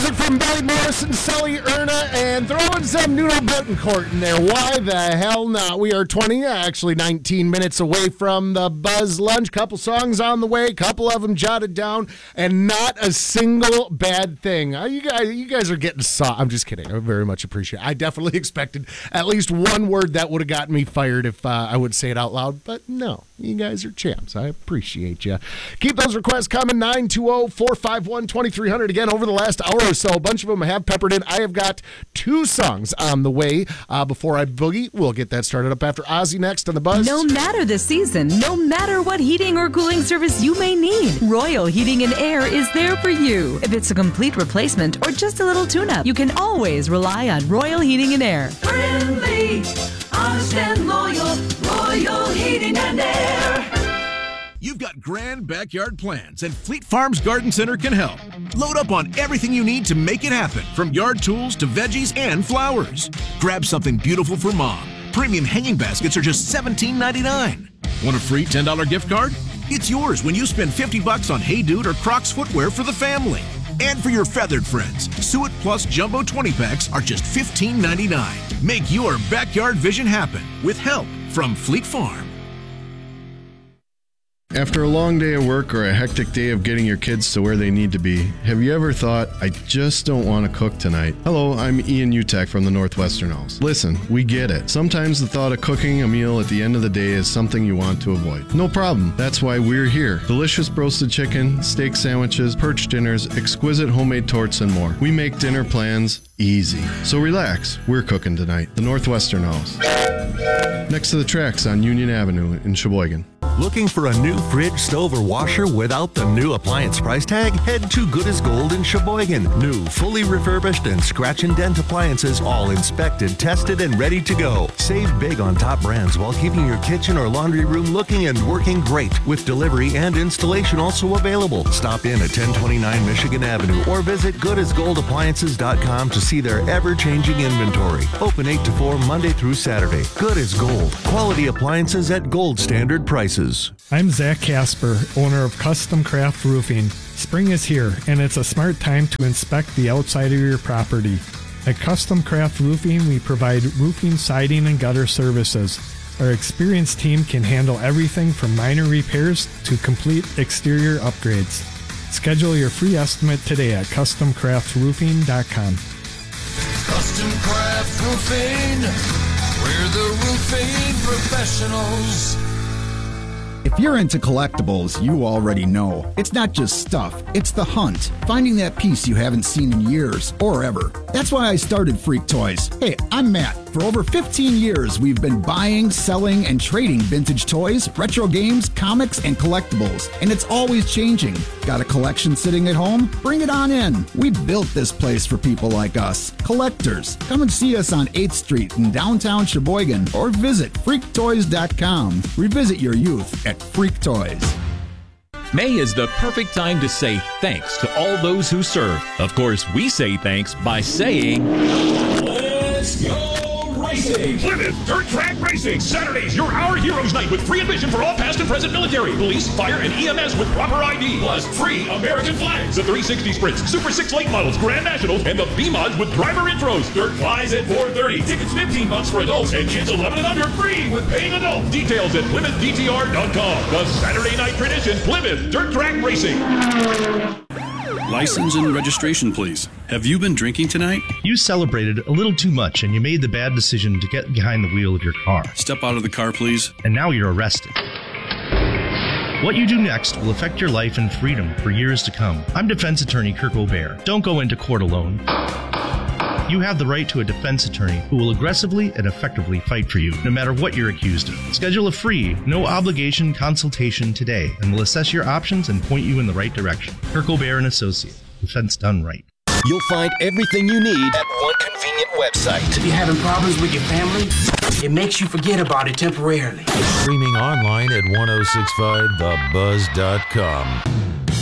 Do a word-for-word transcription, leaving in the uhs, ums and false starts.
music from Billy Morrison, Sully Erna, and throwing some Nuno Bettencourt in there. Why the hell not? We are twenty, actually nineteen minutes away from the Buzz Lunch. Couple songs on the way, couple of them jotted down, and not a single bad thing. Uh, you guys, you guys are getting soft. I'm just kidding. I very much appreciate it. I definitely expected at least one word that would have gotten me fired if uh, I would say it out loud, but no. You guys are champs. I appreciate you. Keep those requests coming. nine two zero, four five one, two three zero zero. Again, over the last hour or so, a bunch of them have peppered in. I have got two songs on the way uh, before I boogie. We'll get that started up after Ozzy next on the Buzz. No matter the season, no matter what heating or cooling service you may need, Royal Heating and Air is there for you. If it's a complete replacement or just a little tune-up, you can always rely on Royal Heating and Air. Friendly, honest and loyal, Royal Heating and Air. You've got grand backyard plans, and Fleet Farms Garden Center can help. Load up on everything you need to make it happen, from yard tools to veggies and flowers. Grab something beautiful for mom. Premium hanging baskets are just seventeen ninety-nine. Want a free ten dollars gift card? It's yours when you spend fifty bucks on Hey Dude or Crocs footwear for the family. And for your feathered friends, Suet Plus Jumbo twenty packs are just fifteen ninety-nine. Make your backyard vision happen with help from Fleet Farm. After a long day of work or a hectic day of getting your kids to where they need to be, have you ever thought, I just don't want to cook tonight? Hello, I'm Ian Utek from the Northwestern House. Listen, we get it. Sometimes the thought of cooking a meal at the end of the day is something you want to avoid. No problem. That's why we're here. Delicious roasted chicken, steak sandwiches, perch dinners, exquisite homemade torts, and more. We make dinner plans easy. So relax. We're cooking tonight. The Northwestern House. Next to the tracks on Union Avenue in Sheboygan. Looking for a new fridge, stove, or washer without the new appliance price tag? Head to Good as Gold in Sheboygan. New, fully refurbished, and scratch and dent appliances, all inspected, tested, and ready to go. Save big on top brands while keeping your kitchen or laundry room looking and working great, with delivery and installation also available. Stop in at ten twenty-nine Michigan Avenue or visit good as gold appliances dot com to see their ever-changing inventory. Open eight to four Monday through Saturday. Good as Gold. Quality appliances at gold standard prices. I'm Zach Casper, owner of Custom Craft Roofing. Spring is here, and it's a smart time to inspect the outside of your property. At Custom Craft Roofing, we provide roofing, siding, and gutter services. Our experienced team can handle everything from minor repairs to complete exterior upgrades. Schedule your free estimate today at custom craft roofing dot com. Custom Craft Roofing, we're the roofing professionals. If you're into collectibles, you already know. It's not just stuff, it's the hunt. Finding that piece you haven't seen in years or ever. That's why I started Freak Toys. Hey, I'm Matt. For over fifteen years, we've been buying, selling, and trading vintage toys, retro games, comics, and collectibles. And it's always changing. Got a collection sitting at home? Bring it on in. We built this place for people like us, collectors. Come and see us on eighth Street in downtown Sheboygan or visit freak toys dot com. Revisit your youth at Freak Toys. May is the perfect time to say thanks to all those who serve. Of course, we say thanks by saying, Let's go racing! Plymouth Dirt Track Racing! Saturdays, your Our Heroes Night with free admission for all past and present military, police, fire, and E M S with proper I D, plus free American flags, the three sixty Sprints, Super six late models, Grand Nationals, and the B-Mods with driver intros. Dirt flies at four thirty. Tickets fifteen bucks for adults, and kids eleven and under free with paying adults. Details at plymouth d t r dot com. The Saturday night tradition, Plymouth Dirt Track Racing. License and registration, please. Have you been drinking tonight? You celebrated a little too much and you made the bad decision to get behind the wheel of your car. Step out of the car, please. And now you're arrested. What you do next will affect your life and freedom for years to come. I'm defense attorney Kirk O'Bear. Don't go into court alone. You have the right to a defense attorney who will aggressively and effectively fight for you, no matter what you're accused of. Schedule a free, no-obligation consultation today, and we'll assess your options and point you in the right direction. Kirk O'Bear and Associate. Defense done right. You'll find everything you need at one convenient website. If you're having problems with your family, it makes you forget about it temporarily. Streaming online at ten sixty-five the buzz dot com.